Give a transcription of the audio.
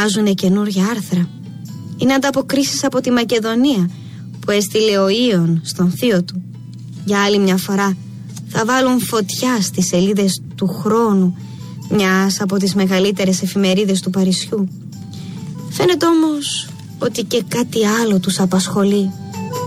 ετοιμάζουν καινούρια άρθρα. Είναι ανταποκρίσεις από τη Μακεδονία που έστειλε ο Ήων στον θείο του. Για άλλη μια φορά θα βάλουν φωτιά στις σελίδες του Χρόνου, μιας από τις μεγαλύτερες εφημερίδες του Παρισιού. Φαίνεται όμως ότι και κάτι άλλο τους απασχολεί.